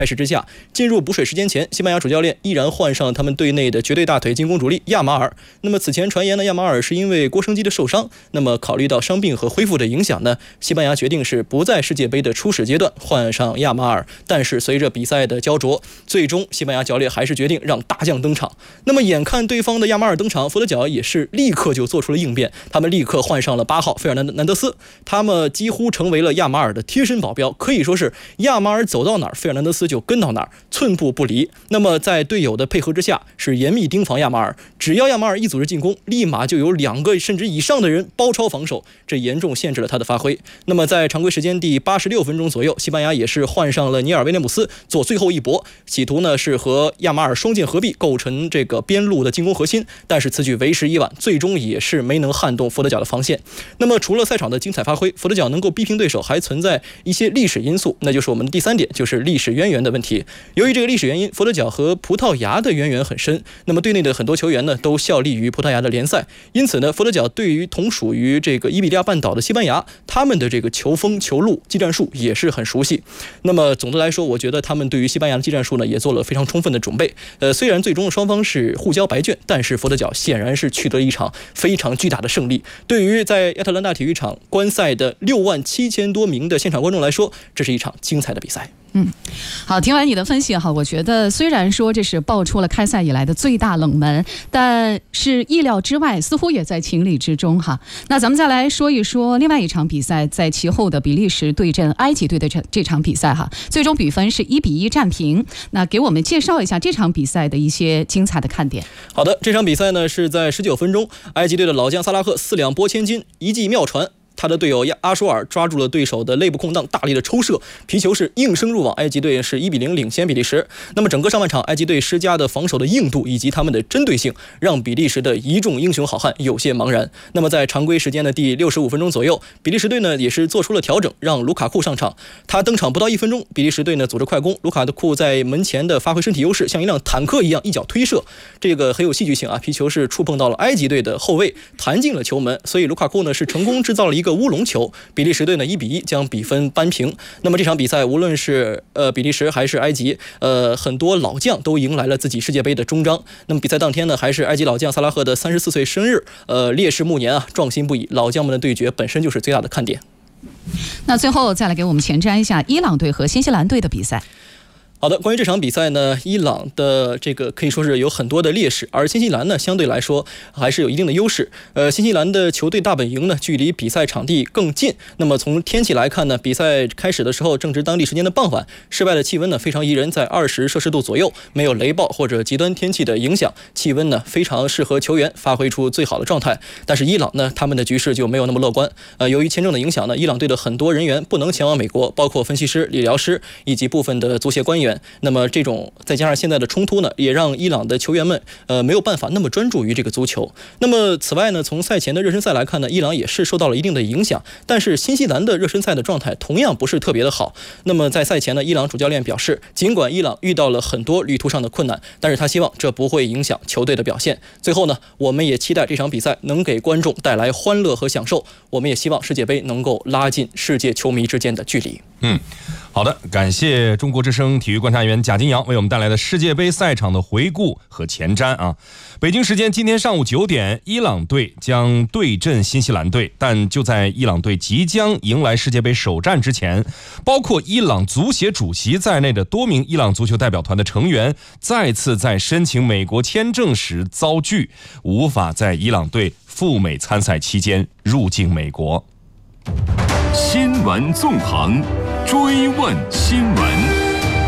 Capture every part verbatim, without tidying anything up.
态势之下，进入补水时间前，西班牙主教练依然换上了他们队内的绝对大腿进攻主力亚马尔。那么此前传言呢，亚马尔是因为郭生基的受伤，那么考虑到伤病和恢复的影响呢，西班牙决定是不在世界杯的初始阶段换上亚马尔。但是随着比赛的焦灼，最终西班牙教练还是决定让大将登场。那么眼看对方的亚马尔登场，佛得角也是立刻就做出了应变，他们立刻换上了八号费尔南南德斯，他们几乎成为了亚马尔的贴身保镖，可以说是亚马尔走到哪儿，费尔南德斯就跟到哪儿，寸步不离。那么在队友的配合之下，是严密盯防亚马尔，只要亚马尔一组织进攻，立马就有两个甚至以上的人包抄防守，这严重限制了他的发挥。那么在常规时间第八十六分钟左右，西班牙也是换上了尼尔威廉姆斯做最后一搏，企图呢是和亚马尔双剑合璧，构成这个边路的进攻核心。但是此举为时已晚，最终也是没能撼动佛得角的防线。那么除了赛场的精彩发挥，佛得角能够逼平对手，还存在一些历史因素，那就是我们的第三点，就是历史渊源的问题。由于这个历史原因，佛得角和葡萄牙的渊源很深，那么队内的很多球员呢都效力于葡萄牙的联赛，因此呢，佛得角对于同属于这个伊比利亚半岛的西班牙，他们的这个球风、球路、技战术也是很熟悉。那么总的来说，我觉得他们对于西班牙的技战术呢也做了非常充分的准备。呃，虽然最终双方是互交白卷，但是佛得角显然是取得一场非常巨大的胜利。对于在亚特兰大体育场观赛的六万七千多名的现场观众来说，这是一场精彩的比赛。 嗯，好，听完你的分析哈，我觉得虽然说这是爆出了开赛以来的最大冷门，但是意料之外，似乎也在情理之中哈。那咱们再来说一说另外一场比赛，在其后的比利时对阵埃及队的这这场比赛哈，最终比分是一比一战平。那给我们介绍一下这场比赛的一些精彩的看点。 好的，这场比赛呢是在十九分钟，埃及队的老将萨拉赫四两拨千斤，一记妙传。他的队友阿舒尔抓住了对手的肋部空档，大力的抽射，皮球是应声入网，埃及队是一比零领先比利时。那么整个上半场，埃及队施加的防守的硬度以及他们的针对性，让比利时的一众英雄好汉有些茫然。那么在常规时间的第六十五分钟左右，比利时队呢也是做出了调整，让卢卡库上场。他登场不到一分钟，比利时队呢组织快攻，卢卡库在门前的发挥身体优势，像一辆坦克一样一脚推射，这个很有戏剧性啊！皮球是触碰到了埃及队的后卫，弹进了球门，所以卢卡库呢是成功制造了一个乌龙球，比利时队呢一比一将比分扳平。那么这场比赛无论是呃比利时还是埃及，呃很多老将都迎来了自己世界杯的终章。那么比赛当天呢，还是埃及老将萨拉赫的三十四岁生日，呃烈士暮年啊，壮心不已。老将们的对决本身就是最大的看点。 那最后再来给我们前瞻一下伊朗队和新西兰队的比赛。 好的，关于这场比赛呢，伊朗的这个可以说是有很多的劣势，而新西兰呢相对来说还是有一定的优势。呃，新西兰的球队大本营呢距离比赛场地更近。那么从天气来看呢，比赛开始的时候正值当地时间的傍晚，室外的气温呢非常宜人，在二十摄氏度左右，没有雷暴或者极端天气的影响，气温呢非常适合球员发挥出最好的状态。但是伊朗呢，他们的局势就没有那么乐观。呃，由于签证的影响呢，伊朗队的很多人员不能前往美国，包括分析师、理疗师以及部分的足协官员。那么这种再加上现在的冲突呢，也让伊朗的球员们呃没有办法那么专注于这个足球。那么此外呢，从赛前的热身赛来看呢，伊朗也是受到了一定的影响，但是新西兰的热身赛的状态同样不是特别的好。那么在赛前呢，伊朗主教练表示，尽管伊朗遇到了很多旅途上的困难，但是他希望这不会影响球队的表现。最后呢，我们也期待这场比赛能给观众带来欢乐和享受，我们也希望世界杯能够拉近世界球迷之间的距离。 嗯，好的，感谢中国之声体育观察员贾金阳为我们带来的世界杯赛场的回顾和前瞻啊。北京时间今天上午九点，伊朗队将对阵新西兰队，但就在伊朗队即将迎来世界杯首战之前，包括伊朗足协主席在内的多名伊朗足球代表团的成员再次在申请美国签证时遭拒，无法在伊朗队赴美参赛期间入境美国。 新闻纵横，追问新闻。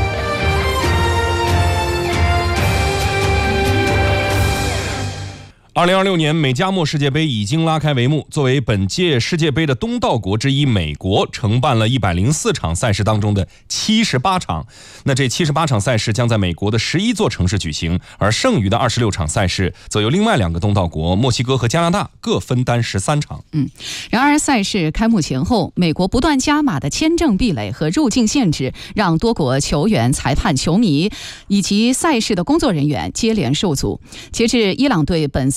二零二六年美加墨世界杯已经拉开帷幕，作为本届世界杯的东道国之一，美国承办了一百零四场赛事当中的七十八场。那这七十八场赛事将在美国的十一座城市举行，而剩余的二十六场赛事则由另外两个东道国墨西哥和加拿大各分担十三场。 嗯，然而赛事开幕前后，美国不断加码的签证壁垒和入境限制，让多国球员、裁判、球迷以及赛事的工作人员接连受阻。截至伊朗队本次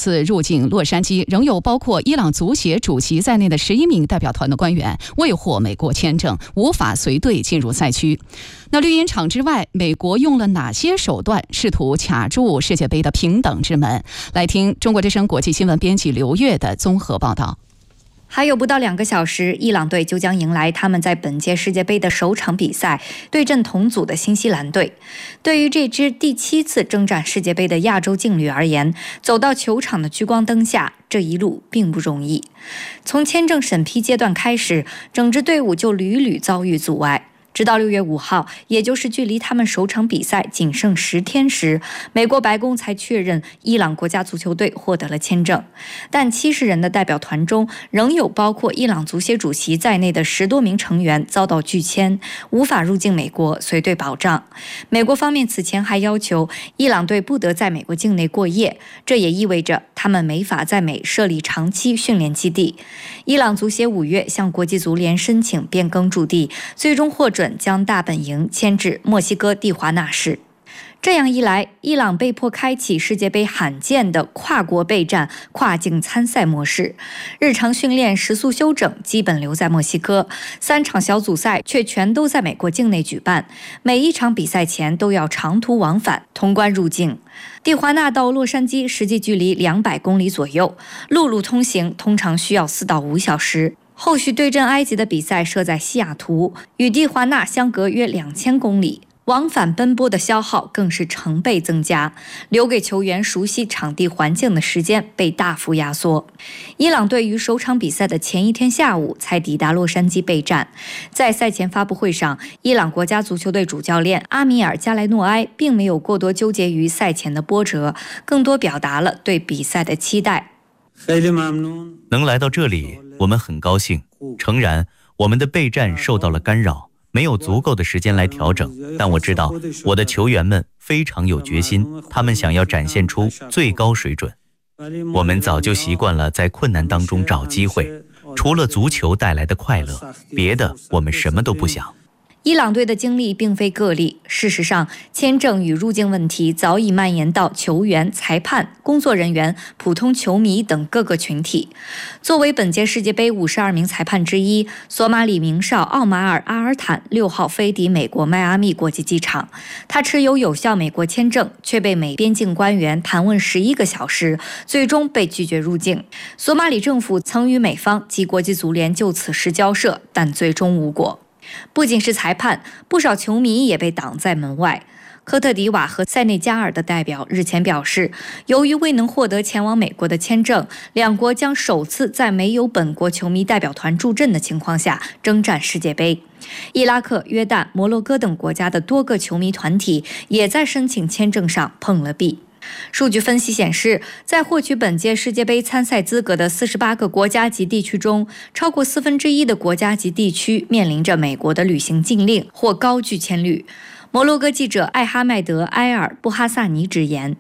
次入境洛杉矶，仍有包括伊朗足协主席在内的十一名代表团的官员未获美国签证，无法随队进入赛区。那绿茵场之外，美国用了哪些手段试图卡住世界杯的平等之门？来听中国之声国际新闻编辑刘越的综合报道。 还有不到两个小时，伊朗队就将迎来他们在本届世界杯的首场比赛，对阵同组的新西兰队。对于这支第七次征战世界杯的亚洲劲旅而言，走到球场的聚光灯下，这一路并不容易。从签证审批阶段开始，整支队伍就屡屡遭遇阻碍。直到六月五号，也就是距离他们首场比赛仅剩十天时，美国白宫才确认伊朗国家足球队获得了签证。但七十人的代表团中，仍有包括伊朗足协主席在内的十多名成员遭到拒签，无法入境美国随队保障。美国方面此前还要求伊朗队不得在美国境内过夜，这也意味着他们没法在美设立长期训练基地。伊朗足协五月向国际足联申请变更驻地，最终获准将大本营迁至墨西哥蒂华纳市。这样一来，伊朗被迫开启世界杯罕见的跨国备战、跨境参赛模式。日常训练、食宿休整基本留在墨西哥，三场小组赛却全都在美国境内举办。每一场比赛前都要长途往返，通关入境。蒂华纳到洛杉矶实际距离两百公里左右，陆路通行通常需要四到五小时。后续对阵埃及的比赛设在西雅图，与蒂华纳相隔约两千公里，往返奔波的消耗更是成倍增加，留给球员熟悉场地环境的时间被大幅压缩。伊朗队于首场比赛的前一天下午才抵达洛杉矶备战。在赛前发布会上，伊朗国家足球队主教练阿米尔·加莱诺埃并没有过多纠结于赛前的波折，更多表达了对比赛的期待。 能来到这里，我们很高兴。诚然，我们的备战受到了干扰，没有足够的时间来调整，但我知道我的球员们非常有决心，他们想要展现出最高水准。我们早就习惯了在困难当中找机会，除了足球带来的快乐，别的我们什么都不想。 伊朗队的经历并非个例，事实上，签证与入境问题早已蔓延到球员、裁判、工作人员、普通球迷等各个群体。作为本届世界杯五十二名裁判之一，索马里名哨奥马尔·阿尔坦六号飞抵美国迈阿密国际机场，他持有有效美国签证，却被美边境官员盘问十一个小时，最终被拒绝入境。索马里政府曾与美方及国际足联就此事交涉，但最终无果。不仅是裁判，不少球迷也被挡在门外。科特迪瓦和塞内加尔的代表日前表示，由于未能获得前往美国的签证，两国将首次在没有本国球迷代表团助阵的情况下征战世界杯。伊拉克、约旦、摩洛哥等国家的多个球迷团体也在申请签证上碰了壁。数据分析显示，在获取本届世界杯参赛资格的四十八个国家及地区中，超过四分之一的国家及地区面临着美国的旅行禁令或高拒签率。摩洛哥记者艾哈迈德·埃尔·布哈萨尼直言，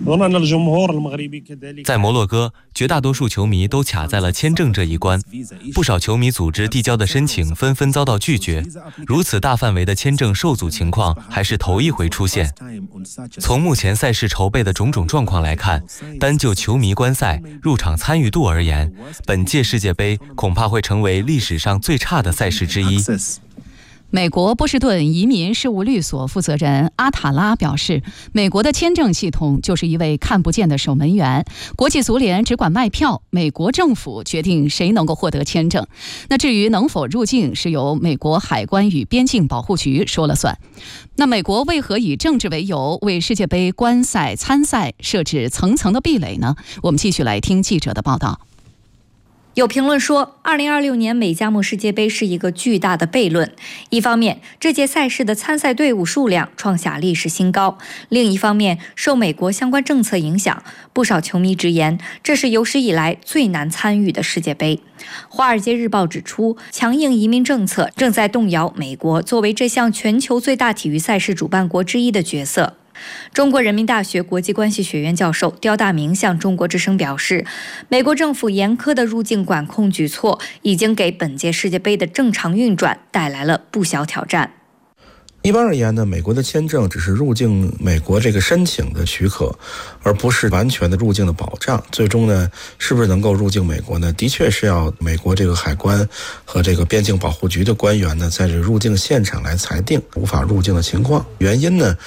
在摩洛哥，绝大多数球迷都卡在了签证这一关，不少球迷组织递交的申请纷纷遭到拒绝。如此大范围的签证受阻情况还是头一回出现。从目前赛事筹备的种种状况来看，单就球迷观赛、入场参与度而言，本届世界杯恐怕会成为历史上最差的赛事之一。 美国波士顿移民事务律所负责人阿塔拉表示，美国的签证系统就是一位看不见的守门员，国际足联只管卖票，美国政府决定谁能够获得签证。那至于能否入境，是由美国海关与边境保护局说了算。那美国为何以政治为由为世界杯观赛参赛设置层层的壁垒呢？我们继续来听记者的报道。 有评论说，二零二六年美加墨世界杯是一个巨大的悖论。一方面，这届赛事的参赛队伍数量创下历史新高；另一方面，受美国相关政策影响，不少球迷直言，这是有史以来最难参与的世界杯。《华尔街日报》指出，强硬移民政策正在动摇美国作为这项全球最大体育赛事主办国之一的角色。中国人民大学国际关系学院教授刁大明向中国之声表示，美国政府严苛的入境管控举措已经给本届世界杯的正常运转带来了不小挑战。 一般而言呢，美国的签证只是入境美国这个申请的许可，而不是完全的入境的保障。最终呢，是不是能够入境美国呢？的确是要美国这个海关和这个边境保护局的官员呢，在这入境现场来裁定无法入境的情况。原因呢，